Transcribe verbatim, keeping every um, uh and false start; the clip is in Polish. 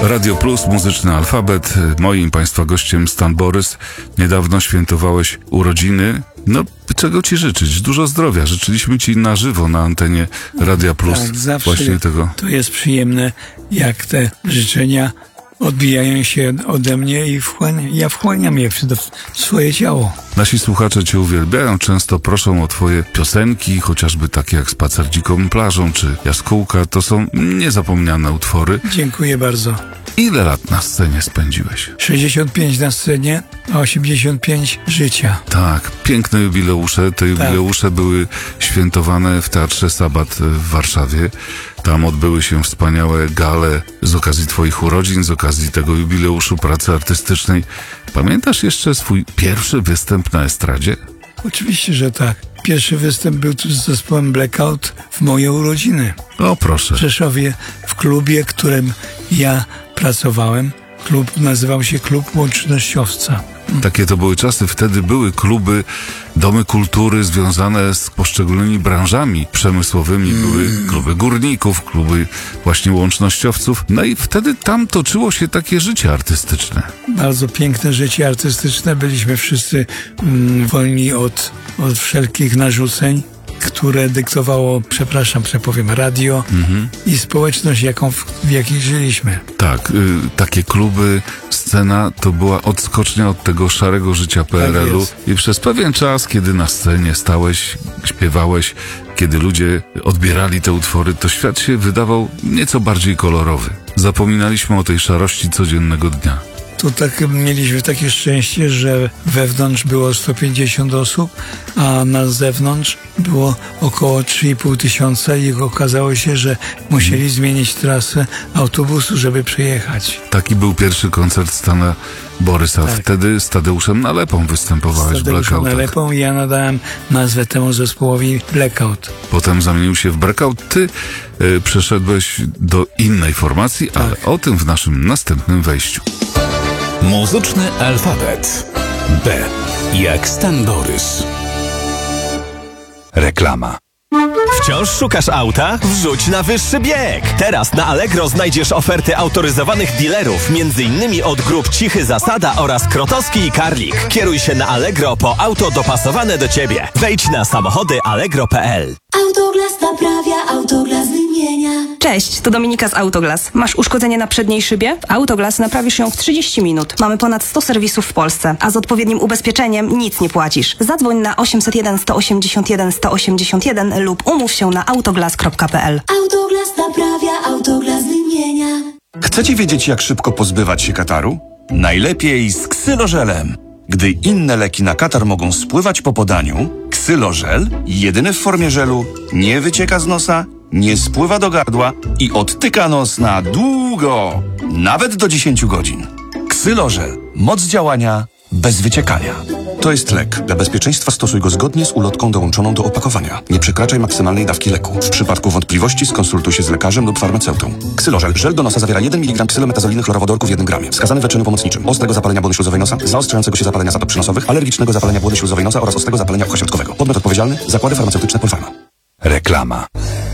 Radio Plus, muzyczny alfabet. Moim Państwa gościem Stan Borys. Niedawno świętowałeś urodziny. No, czego Ci życzyć? Dużo zdrowia. Życzyliśmy Ci na żywo na antenie Radia Plus. Tak, zawsze właśnie tego. To jest przyjemne, jak te życzenia odbijają się ode mnie i wchłania, ja wchłaniam je w swoje ciało. Nasi słuchacze Cię uwielbiają, często proszą o Twoje piosenki, chociażby takie jak Spacer dziką plażą czy Jaskółka. To są niezapomniane utwory. Dziękuję bardzo. Ile lat na scenie spędziłeś? sześćdziesiąt pięć na scenie, a osiemdziesiąt pięć życia. Tak, piękne jubileusze. Te jubileusze tak. były świętowane w Teatrze Sabat w Warszawie. Tam odbyły się wspaniałe gale z okazji Twoich urodzin, z okazji tego jubileuszu pracy artystycznej. Pamiętasz jeszcze swój pierwszy występ na estradzie? Oczywiście, że tak. Pierwszy występ był tu z zespołem Blackout w moje urodziny. O, proszę. W Rzeszowie, w klubie, w którym ja pracowałem. Klub nazywał się Klub Łącznościowca. Takie to były czasy. Wtedy były kluby, domy kultury związane z poszczególnymi branżami przemysłowymi. Mm. Były kluby górników, kluby właśnie łącznościowców. No i wtedy tam toczyło się takie życie artystyczne. Bardzo piękne życie artystyczne. Byliśmy wszyscy mm, wolni od, od wszelkich narzuceń, które dyktowało, przepraszam, przepowiem, radio mhm. i społeczność, jaką w, w jakiej żyliśmy. Tak, y, takie kluby, scena to była odskocznia od tego szarego życia P R L u tak i przez pewien czas, kiedy na scenie stałeś, śpiewałeś, kiedy ludzie odbierali te utwory, to świat się wydawał nieco bardziej kolorowy. Zapominaliśmy o tej szarości codziennego dnia. Tu tak mieliśmy takie szczęście, że wewnątrz było sto pięćdziesiąt osób, a na zewnątrz było około trzy i pół tysiąca i okazało się, że musieli hmm. zmienić trasę autobusu, żeby przejechać. Taki był pierwszy koncert Stana Borysa. Tak. Wtedy z Tadeuszem Nalepą występowałeś w Blackoutach. Z Nalepą i ja nadałem nazwę temu zespołowi Blackout. Potem zamienił się w Blackout. Ty y, przeszedłeś do innej formacji, tak. ale o tym w naszym następnym wejściu. Muzyczny alfabet. B jak Stan Borys. Reklama. Wciąż szukasz auta? Wrzuć na wyższy bieg! Teraz na Allegro znajdziesz oferty autoryzowanych dealerów, między innymi od grup Cichy Zasada oraz Krotowski i Karlik. Kieruj się na Allegro po auto dopasowane do Ciebie. Wejdź na samochody allegro kropka p l. Autoglas naprawia, Autoglas wymienia. Cześć, to Dominika z Autoglas. Masz uszkodzenie na przedniej szybie? W Autoglas naprawisz ją w trzydzieści minut. Mamy ponad sto serwisów w Polsce, a z odpowiednim ubezpieczeniem nic nie płacisz. Zadzwoń na osiemset jeden sto osiemdziesiąt jeden sto osiemdziesiąt jeden lub umów się na autoglas kropka p l. Autoglas naprawia, Autoglas wymienia. Chcecie wiedzieć, jak szybko pozbywać się kataru? Najlepiej z ksylożelem. Gdy inne leki na katar mogą spływać po podaniu, ksylożel, jedyny w formie żelu, nie wycieka z nosa, nie spływa do gardła i odtyka nos na długo, nawet do dziesięciu godzin. Ksylożel. Moc działania bez wyciekania. To jest lek. Dla bezpieczeństwa stosuj go zgodnie z ulotką dołączoną do opakowania. Nie przekraczaj maksymalnej dawki leku. W przypadku wątpliwości skonsultuj się z lekarzem lub farmaceutą. Ksylożel. Żel do nosa zawiera jeden miligram ksylometazoliny chlorowodorku w jednym gramie. Wskazany w leczeniu pomocniczym. Ostrego zapalenia błony śluzowej nosa, zaostrzającego się zapalenia zatop przynosowych, alergicznego zapalenia błony śluzowej nosa oraz ostrego zapalenia ucha środkowego. Podmiot odpowiedzialny. Zakłady farmaceutyczne Polpharma. Reklama.